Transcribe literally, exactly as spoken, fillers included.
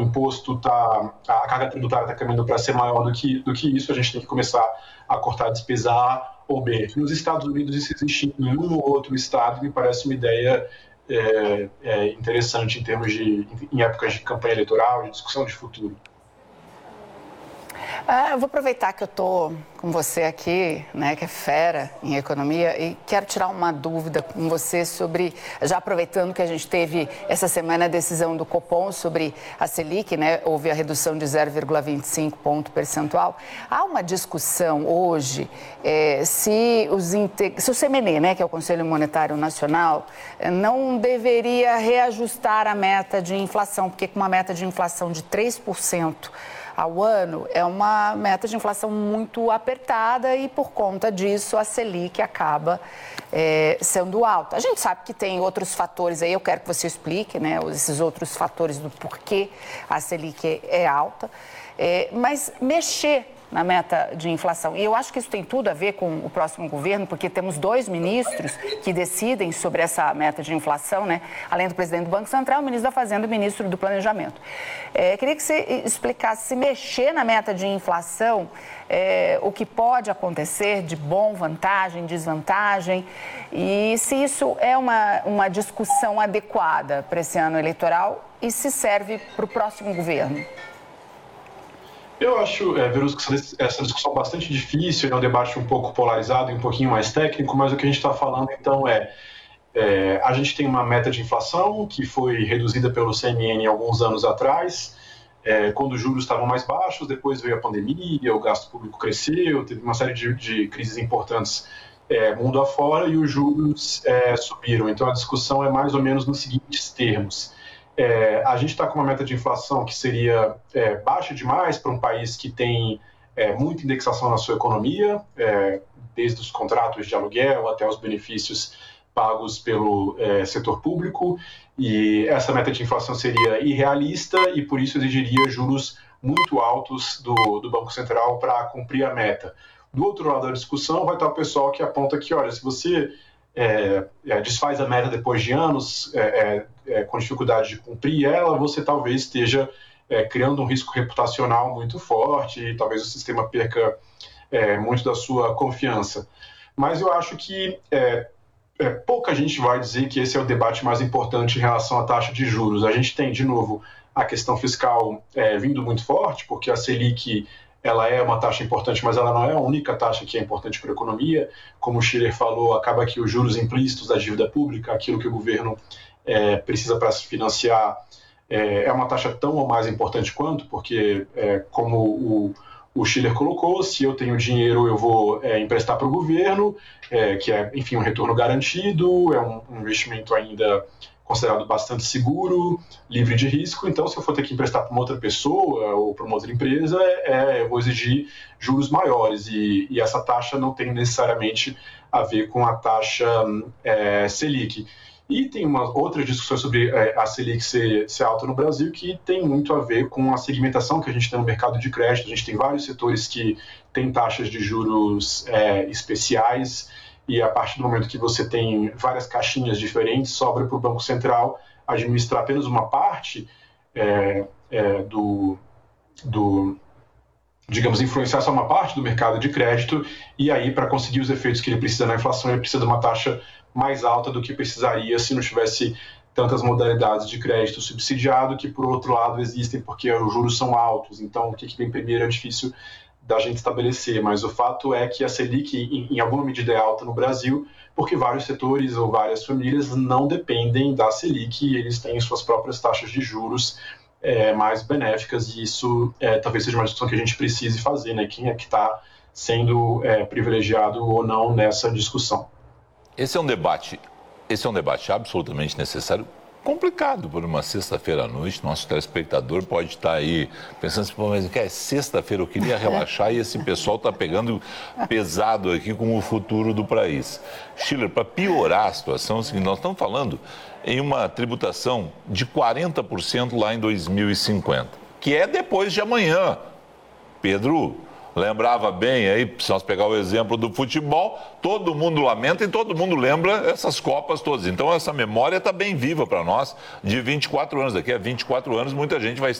o imposto está, a carga tributária está caminhando para ser maior do que, do que isso, a gente tem que começar a cortar a despesa A ou B. Nos Estados Unidos isso existe em um ou outro estado, me parece uma ideia é, é, interessante em termos de, em épocas de campanha eleitoral, de discussão de futuro. Ah, eu vou aproveitar que eu estou com você aqui, né, que é fera em economia, e quero tirar uma dúvida com você sobre, já aproveitando que a gente teve essa semana a decisão do Copom sobre a Selic, né, houve a redução de zero vírgula vinte e cinco ponto percentual. Há uma discussão hoje é, se, os integ... se o C M N, né, que é o Conselho Monetário Nacional, não deveria reajustar a meta de inflação, porque com uma meta de inflação de três por cento ao ano, é uma meta de inflação muito apertada e, por conta disso, a Selic acaba é, sendo alta. A gente sabe que tem outros fatores aí, eu quero que você explique, né, esses outros fatores do porquê a Selic é alta, é, mas mexer na meta de inflação. E eu acho que isso tem tudo a ver com o próximo governo, porque temos dois ministros que decidem sobre essa meta de inflação, né? Além do presidente do Banco Central, o ministro da Fazenda e o ministro do Planejamento. É, queria que você explicasse se mexer na meta de inflação, é, o que pode acontecer de bom, vantagem, desvantagem, e se isso é uma, uma discussão adequada para esse ano eleitoral e se serve para o próximo governo. Eu acho, é, Verusca, essa discussão bastante difícil, é um debate um pouco polarizado e um pouquinho mais técnico, mas o que a gente está falando, então, é, é a gente tem uma meta de inflação que foi reduzida pelo C M N alguns anos atrás, é, quando os juros estavam mais baixos, depois veio a pandemia, o gasto público cresceu, teve uma série de, de crises importantes é, mundo afora e os juros é, subiram. Então, a discussão é mais ou menos nos seguintes termos. É, a gente está com uma meta de inflação que seria é, baixa demais para um país que tem é, muita indexação na sua economia, é, desde os contratos de aluguel até os benefícios pagos pelo é, setor público, e essa meta de inflação seria irrealista e por isso exigiria juros muito altos do, do Banco Central para cumprir a meta. Do outro lado da discussão vai estar o pessoal que aponta que, olha, se você É, é, desfaz a meta depois de anos, é, é, é, com dificuldade de cumprir ela, você talvez esteja é, criando um risco reputacional muito forte e talvez o sistema perca é, muito da sua confiança. Mas eu acho que é, é, pouca gente vai dizer que esse é o debate mais importante em relação à taxa de juros. A gente tem, de novo, a questão fiscal é, vindo muito forte, porque a Selic ela é uma taxa importante, mas ela não é a única taxa que é importante para a economia. Como o Schiller falou, acaba que os juros implícitos da dívida pública, aquilo que o governo é, precisa para se financiar, é, é uma taxa tão ou mais importante quanto, porque, é, como o, o Schiller colocou, se eu tenho dinheiro, eu vou é, emprestar para o governo, é, que é, enfim, um retorno garantido, é um, um investimento ainda considerado bastante seguro, livre de risco. Então, se eu for ter que emprestar para uma outra pessoa ou para uma outra empresa, é, eu vou exigir juros maiores e, e essa taxa não tem necessariamente a ver com a taxa é, Selic. E tem uma outra discussão sobre é, a Selic ser, ser alta no Brasil que tem muito a ver com a segmentação que a gente tem no mercado de crédito. A gente tem vários setores que têm taxas de juros é, especiais, e a partir do momento que você tem várias caixinhas diferentes, sobra para o Banco Central administrar apenas uma parte é, é, do, do, digamos, influenciar só uma parte do mercado de crédito, e aí, para conseguir os efeitos que ele precisa na inflação, ele precisa de uma taxa mais alta do que precisaria se não tivesse tantas modalidades de crédito subsidiado, que, por outro lado, existem porque os juros são altos. Então, o que, que vem primeiro é difícil da gente estabelecer, mas o fato é que a Selic, em, em alguma medida, é alta no Brasil, porque vários setores ou várias famílias não dependem da Selic e eles têm suas próprias taxas de juros é, mais benéficas, e isso é, talvez seja uma discussão que a gente precise fazer, né? Quem é que está sendo é, privilegiado ou não nessa discussão. Esse é um debate, esse é um debate absolutamente necessário, complicado por uma sexta-feira à noite. Nosso telespectador pode estar aí pensando assim, mas que é sexta-feira, eu queria relaxar e esse pessoal está pegando pesado aqui com o futuro do país. Schiller, para piorar a situação, é o seguinte, nós estamos falando em uma tributação de quarenta por cento lá em dois mil e cinquenta, que é depois de amanhã. Pedro lembrava bem aí, se nós pegar o exemplo do futebol, todo mundo lamenta e todo mundo lembra essas Copas todas. Então essa memória está bem viva para nós de vinte e quatro anos. Daqui a vinte e quatro anos muita gente vai